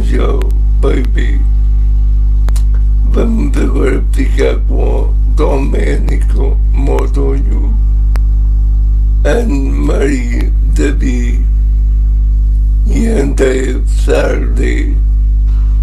Yo, baby, vamos agora ficar com Domênico Modonho, Anne-Marie David e André Sardi.